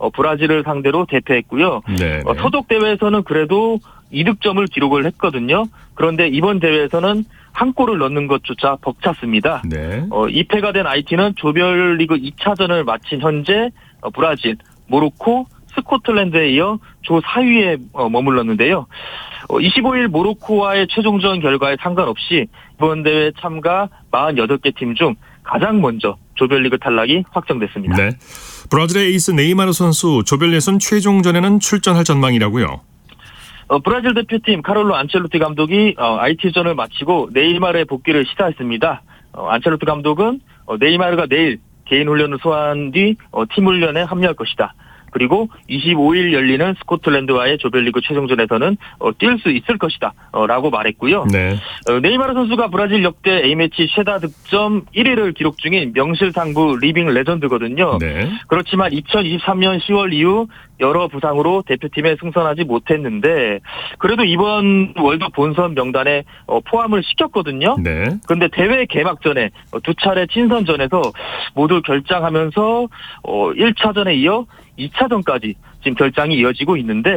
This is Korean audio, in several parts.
브라질을 상대로 대패했고요. 소속 대회에서는 그래도 2득점을 기록을 했거든요. 그런데 이번 대회에서는 한 골을 넣는 것조차 벅찼습니다. 2패가 된 하이티는 조별리그 2차전을 마친 현재 브라질, 모로코, 스코틀랜드에 이어 조 4위에 머물렀는데요. 25일 모로코와의 최종전 결과에 상관없이 이번 대회 참가 48개 팀 중 가장 먼저 조별리그 탈락이 확정됐습니다. 브라질의 에이스 네이마르 선수 조별 예선 최종전에는 출전할 전망이라고요? 브라질 대표팀 카를로 안첼로티 감독이 IT전을 마치고 네이마르의 복귀를 시사했습니다. 안첼로티 감독은 네이마르가 내일 개인 훈련을 소화한 뒤 팀 훈련에 합류할 것이다. 그리고 25일 열리는 스코틀랜드와의 조별리그 최종전에서는 뛸 수 있을 것이다 라고 말했고요. 네이마르 선수가 브라질 역대 A매치 최다 득점 1위를 기록 중인 명실상부 리빙 레전드거든요. 그렇지만 2023년 10월 이후 여러 부상으로 대표팀에 승선하지 못했는데 그래도 이번 월드 본선 명단에 포함을 시켰거든요. 그런데 대회 개막전에 두 차례 친선전에서 모두 결장하면서 1차전에 이어 2차전까지 지금 결장이 이어지고 있는데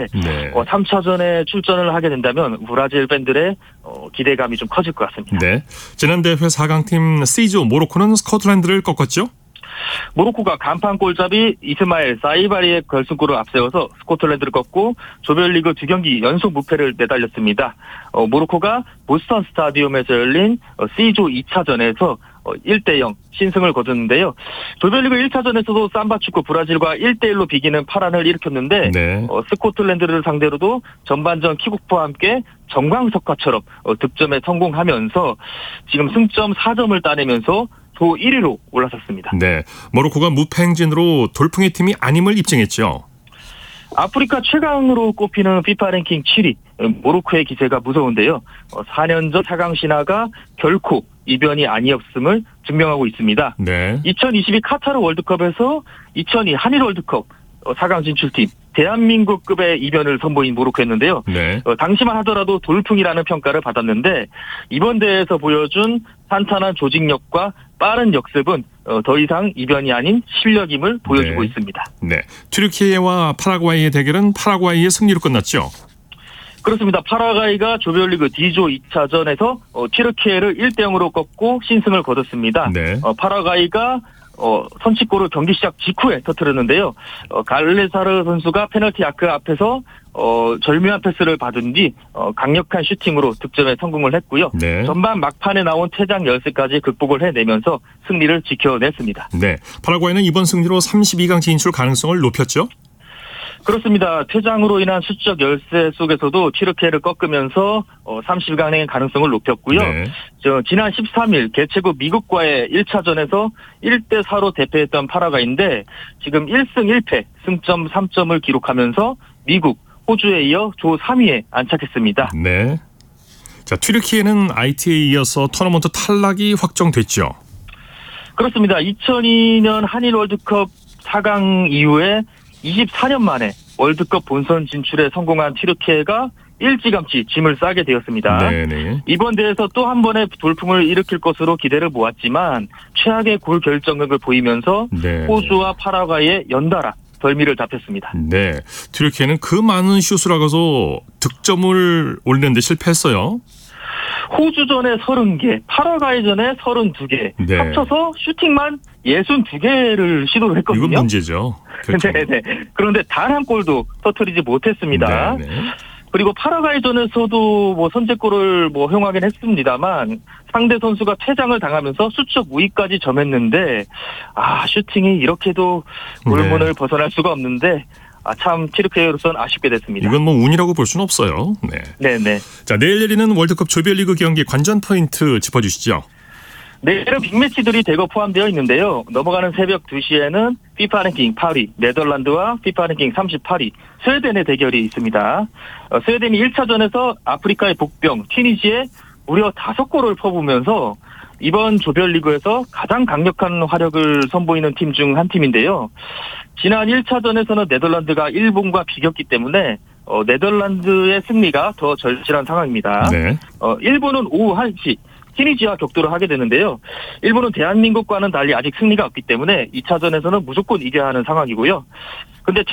3차전에 출전을 하게 된다면 브라질 팬들의 기대감이 좀 커질 것 같습니다. 지난 대회 4강팀 C조 모로코는 스코틀랜드를 꺾었죠? 모로코가 간판 골잡이 이스마엘 사이바리의 결승골을 앞세워서 스코틀랜드를 꺾고 조별리그 2경기 연속 무패를 내달렸습니다. 모로코가 보스턴 스타디움에서 열린 C조 2차전에서 1대0 신승을 거뒀는데요. 조별리그 1차전에서도 삼바축구 브라질과 1대1로 비기는 파란을 일으켰는데 스코틀랜드를 상대로도 전반전 킥오프와 함께 정광석화처럼 득점에 성공하면서 지금 승점 4점을 따내면서 조 1위로 올라섰습니다. 모로코가 무패 행진으로 돌풍의 팀이 아님을 입증했죠. 아프리카 최강으로 꼽히는 피파 랭킹 7위 모로코의 기세가 무서운데요. 4년 전 4강 신화가 결코 이변이 아니었음을 증명하고 있습니다. 2022 카타르 월드컵에서 2002 한일 월드컵 4강 진출팀 대한민국급의 이변을 선보인 모로코였는데요. 당시만 하더라도 돌풍이라는 평가를 받았는데 이번 대회에서 보여준 탄탄한 조직력과 빠른 역습은 더 이상 이변이 아닌 실력임을 보여주고 있습니다. 튀르키예와 파라과이의 대결은 파라과이의 승리로 끝났죠? 그렇습니다. 파라과이가 조별리그 D조 2차전에서 튀르키예를 1대0으로 꺾고 신승을 거뒀습니다. 파라과이가 선취골을 경기 시작 직후에 터뜨렸는데요. 갈레사르 선수가 페널티 아크 앞에서 절묘한 패스를 받은 뒤 강력한 슈팅으로 득점에 성공을 했고요. 전반 막판에 나온 퇴장 열세까지 극복을 해내면서 승리를 지켜냈습니다. 파라과이는 이번 승리로 32강 진출 가능성을 높였죠? 그렇습니다. 퇴장으로 인한 수적 열세 속에서도 튀르키예를 꺾으면서 30강의 가능성을 높였고요. 지난 13일 개최국 미국과의 1차전에서 1대4로 대패했던 파라과이인데 지금 1승 1패 승점 3점을 기록하면서 미국, 호주에 이어 조 3위에 안착했습니다. 튀르키예는 IT에 이어서 토너먼트 탈락이 확정됐죠? 그렇습니다. 2002년 한일 월드컵 4강 이후에 24년 만에 월드컵 본선 진출에 성공한 튀르키예가 일찌감치 짐을 싸게 되었습니다. 이번 대회에서 또 한 번의 돌풍을 일으킬 것으로 기대를 모았지만 최악의 골 결정력을 보이면서 호주와 파라과이에 연달아 덜미를 잡혔습니다. 튀르키예는 그 많은 슛을 하고서 득점을 올리는데 실패했어요. 호주전에 30개, 파라과이전에 32개, 합쳐서 슈팅만 62개를 시도를 했거든요. 이건 문제죠. 그런데 단 한 골도 터뜨리지 못했습니다. 그리고 파라과이전에서도 선제골을 허용하긴 했습니다만 상대 선수가 퇴장을 당하면서 수적 우위까지 점했는데 슈팅이 이렇게도 골문을 벗어날 수가 없는데 참 튀르키예로서는 아쉽게 됐습니다. 이건 운이라고 볼 수는 없어요. 자, 내일 열리는 월드컵 조별리그 경기 관전 포인트 짚어주시죠. 내일은 빅매치들이 대거 포함되어 있는데요. 넘어가는 새벽 2시에는 피파 랭킹 8위 네덜란드와 피파 랭킹 38위 스웨덴의 대결이 있습니다. 스웨덴이 1차전에서 아프리카의 복병 튀니지에 무려 5골을 퍼부으면서 이번 조별리그에서 가장 강력한 화력을 선보이는 팀 중 한 팀인데요. 지난 1차전에서는 네덜란드가 일본과 비겼기 때문에 네덜란드의 승리가 더 절실한 상황입니다. 일본은 오후 1시 튀니지와 격돌을 하게 되는데요. 일본은 대한민국과는 달리 아직 승리가 없기 때문에 2차전에서는 무조건 이겨야 하는 상황이고요. 근데